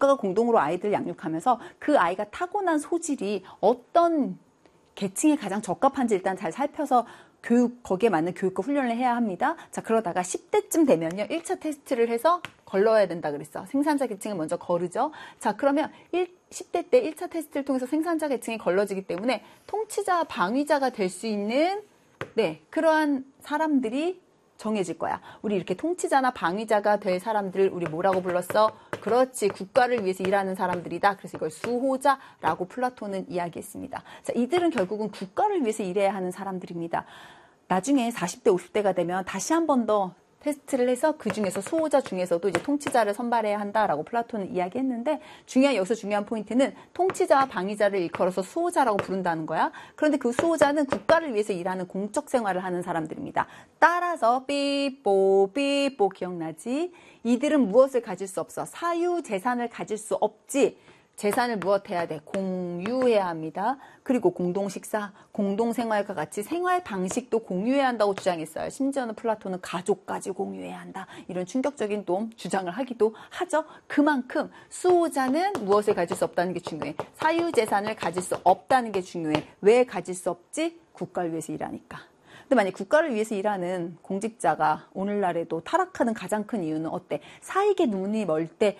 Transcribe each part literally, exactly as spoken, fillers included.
국가가 공동으로 아이들을 양육하면서 그 아이가 타고난 소질이 어떤 계층에 가장 적합한지 일단 잘 살펴서 교육, 거기에 맞는 교육과 훈련을 해야 합니다. 자, 그러다가 십 대쯤 되면요, 일 차 테스트를 해서 걸러야 된다 그랬어. 생산자 계층을 먼저 거르죠. 자, 그러면 십 대 때 일 차 테스트를 통해서 생산자 계층이 걸러지기 때문에 통치자, 방위자가 될 수 있는, 네, 그러한 사람들이 정해질 거야. 우리 이렇게 통치자나 방위자가 될 사람들을 우리 뭐라고 불렀어? 그렇지, 국가를 위해서 일하는 사람들이다. 그래서 이걸 수호자라고 플라톤은 이야기했습니다. 자, 이들은 결국은 국가를 위해서 일해야 하는 사람들입니다. 나중에 사십 대, 오십 대가 되면 다시 한 번 더 테스트를 해서 그 중에서 수호자 중에서도 이제 통치자를 선발해야 한다라고 플라톤은 이야기했는데, 중요한 여기서 중요한 포인트는 통치자와 방위자를 일컬어서 수호자라고 부른다는 거야. 그런데 그 수호자는 국가를 위해서 일하는 공적 생활을 하는 사람들입니다. 따라서 삐뽀 삐뽀 기억나지? 이들은 무엇을 가질 수 없어? 사유 재산을 가질 수 없지. 재산을 무엇해야 돼? 공유해야 합니다. 그리고 공동식사, 공동생활과 같이 생활 방식도 공유해야 한다고 주장했어요. 심지어는 플라톤은 가족까지 공유해야 한다. 이런 충격적인 또 주장을 하기도 하죠. 그만큼 수호자는 무엇을 가질 수 없다는 게 중요해. 사유재산을 가질 수 없다는 게 중요해. 왜 가질 수 없지? 국가를 위해서 일하니까. 근데 만약 국가를 위해서 일하는 공직자가 오늘날에도 타락하는 가장 큰 이유는 어때? 사익에 눈이 멀 때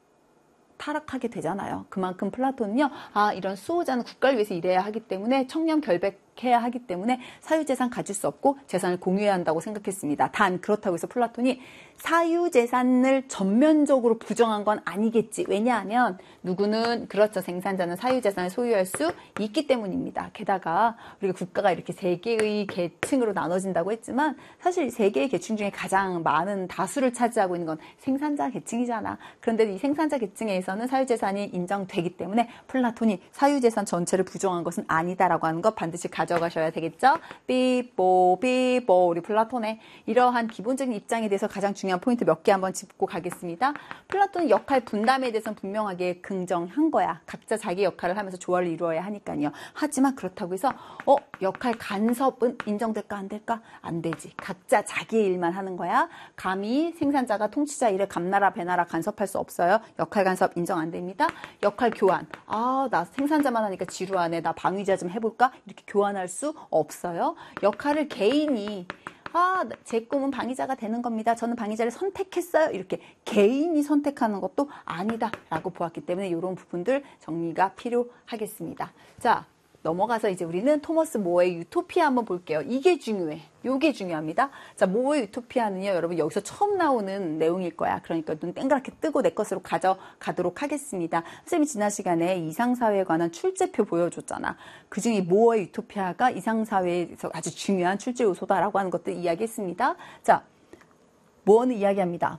타락하게 되잖아요. 그만큼 플라톤은요, 아, 이런 수호자는 국가를 위해서 일해야 하기 때문에 청렴 결백해야 하기 때문에 사유재산 가질 수 없고 재산을 공유해야 한다고 생각했습니다. 단 그렇다고 해서 플라톤이 사유재산을 전면적으로 부정한 건 아니겠지. 왜냐하면 누구는, 그렇죠, 생산자는 사유재산을 소유할 수 있기 때문입니다. 게다가 우리가 국가가 이렇게 세 개의 계층으로 나눠진다고 했지만 사실 세 개의 계층 중에 가장 많은 다수를 차지하고 있는 건 생산자 계층이잖아. 그런데 이 생산자 계층에서는 사유재산이 인정되기 때문에 플라톤이 사유재산 전체를 부정한 것은 아니다라고 하는 것 반드시 가져가셔야 되겠죠. 삐뽀 삐뽀 우리 플라톤의 이러한 기본적인 입장에 대해서 가장 중요한 포인트 몇 개 한번 짚고 가겠습니다. 플라톤은 역할 분담에 대해서는 분명하게 긍정한 거야. 각자 자기 역할을 하면서 조화를 이루어야 하니까요. 하지만 그렇다고 해서 어 역할 간섭은 인정될까 안 될까? 안 되지. 각자 자기 일만 하는 거야. 감히 생산자가 통치자 일에 감나라 배나라 간섭할 수 없어요. 역할 간섭 인정 안 됩니다. 역할 교환. 아, 나 생산자만 하니까 지루하네. 나 방위자 좀 해볼까? 이렇게 교환할 수 없어요. 역할을 개인이 아, 제 꿈은 방위자가 되는 겁니다. 저는 방위자를 선택했어요. 이렇게 개인이 선택하는 것도 아니다라고 보았기 때문에 이런 부분들 정리가 필요하겠습니다. 자, 넘어가서 이제 우리는 토머스 모어의 유토피아 한번 볼게요. 이게 중요해. 요게 중요합니다. 자, 모어의 유토피아는요, 여러분 여기서 처음 나오는 내용일 거야. 그러니까 눈 땡그랗게 뜨고 내 것으로 가져가도록 하겠습니다. 선생님이 지난 시간에 이상사회에 관한 출제표 보여줬잖아. 그중에 모어의 유토피아가 이상사회에서 아주 중요한 출제 요소다라고 하는 것들 이야기했습니다. 자, 모어는 이야기합니다.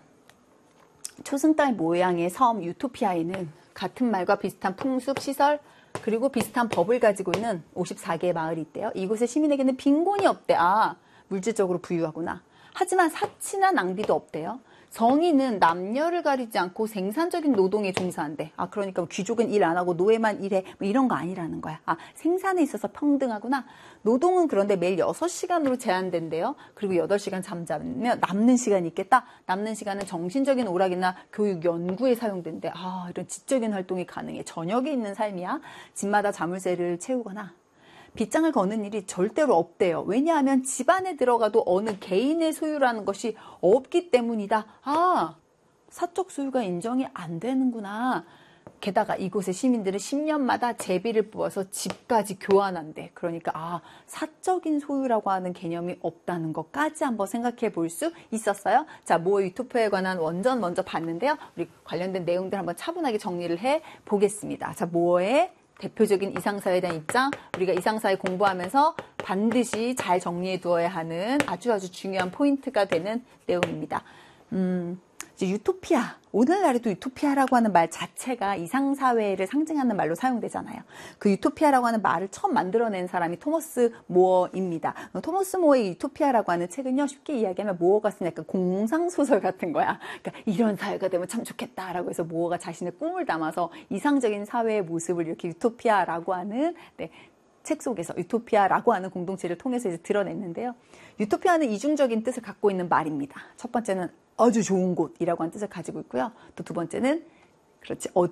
초승달 모양의 섬 유토피아에는 같은 말과 비슷한 풍습, 시설, 그리고 비슷한 법을 가지고 있는 오십사 개의 마을이 있대요. 이곳의 시민에게는 빈곤이 없대. 아, 물질적으로 부유하구나. 하지만 사치나 낭비도 없대요. 정의는 남녀를 가리지 않고 생산적인 노동에 종사한대. 아, 그러니까 귀족은 일 안 하고 노예만 일해. 뭐 이런 거 아니라는 거야. 아, 생산에 있어서 평등하구나. 노동은 그런데 매일 여섯 시간으로 제한된대요. 그리고 여덟 시간 잠자면 남는 시간이 있겠다. 남는 시간은 정신적인 오락이나 교육 연구에 사용된대. 아, 이런 지적인 활동이 가능해. 저녁에 있는 삶이야. 집마다 자물쇠를 채우거나 빗장을 거는 일이 절대로 없대요. 왜냐하면 집안에 들어가도 어느 개인의 소유라는 것이 없기 때문이다. 아, 사적 소유가 인정이 안 되는구나. 게다가 이곳의 시민들은 십 년마다 제비를 뽑아서 집까지 교환한대. 그러니까 아, 사적인 소유라고 하는 개념이 없다는 것까지 한번 생각해 볼 수 있었어요. 자, 모어 유토피아에 관한 원전 먼저 봤는데요. 우리 관련된 내용들 한번 차분하게 정리를 해 보겠습니다. 자, 모어의 대표적인 이상사회에 대한 입장, 우리가 이상사회 공부하면서 반드시 잘 정리해 두어야 하는 아주 아주 중요한 포인트가 되는 내용입니다. 음, 이제 유토피아, 오늘날에도 유토피아라고 하는 말 자체가 이상사회를 상징하는 말로 사용되잖아요. 그 유토피아라고 하는 말을 처음 만들어낸 사람이 토머스 모어입니다. 토머스 모어의 유토피아라고 하는 책은요, 쉽게 이야기하면 모어가 쓴 약간 공상소설 같은 거야. 그러니까 이런 사회가 되면 참 좋겠다라고 해서 모어가 자신의 꿈을 담아서 이상적인 사회의 모습을 이렇게 유토피아라고 하는 네, 책 속에서 유토피아라고 하는 공동체를 통해서 이제 드러냈는데요. 유토피아는 이중적인 뜻을 갖고 있는 말입니다. 첫 번째는 아주 좋은 곳이라고 하는 뜻을 가지고 있고요. 또 두 번째는 그렇지